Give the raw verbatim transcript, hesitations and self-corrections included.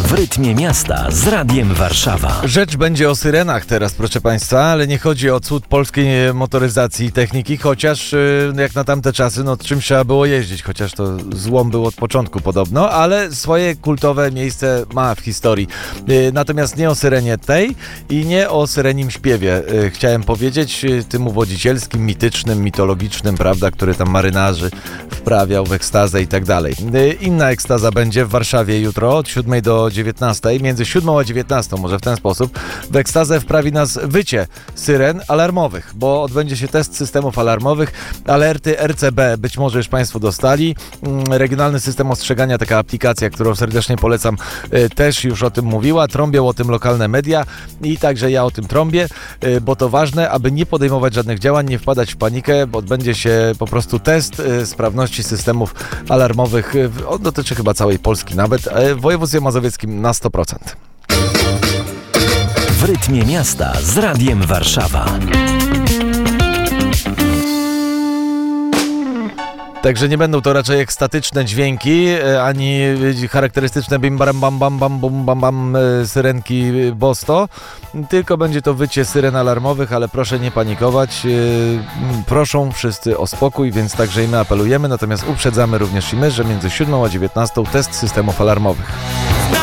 W rytmie miasta z Radiem Warszawa. Rzecz będzie o syrenach teraz, proszę Państwa, ale nie chodzi o cud polskiej motoryzacji i techniki, chociaż jak na tamte czasy, no czymś trzeba było jeździć, chociaż to złom był od początku podobno, ale swoje kultowe miejsce ma w historii. Natomiast nie o syrenie tej i nie o syrenim śpiewie chciałem powiedzieć, tym uwodzicielskim, mitycznym, mitologicznym, prawda, który tam marynarzy wprawiał w ekstazę i tak dalej. Inna ekstaza będzie w Warszawie jutro od siódmej do dziewiętnastej, między siódmą a dziewiętnastą, może w ten sposób. W ekstazę wprawi nas wycie syren alarmowych, bo odbędzie się test systemów alarmowych. Alerty R C B być może już Państwo dostali. Regionalny system ostrzegania, taka aplikacja, którą serdecznie polecam, też już o tym mówiła. Trąbią o tym lokalne media i także ja o tym trąbię, bo to ważne, aby nie podejmować żadnych działań, nie wpadać w panikę, bo odbędzie się po prostu test sprawności systemów alarmowych. On dotyczy chyba całej Polski nawet. W województwie mazowieckim na sto procent. W rytmie miasta z Radiem Warszawa. Także nie będą to raczej ekstatyczne dźwięki, ani charakterystyczne bim bam bam bam bam bum bam bam syrenki Bosto, tylko będzie to wycie syren alarmowych, ale proszę nie panikować. Proszą wszyscy o spokój, więc także i my apelujemy, natomiast uprzedzamy również i my, że między siódmą a dziewiętnastą test systemów alarmowych.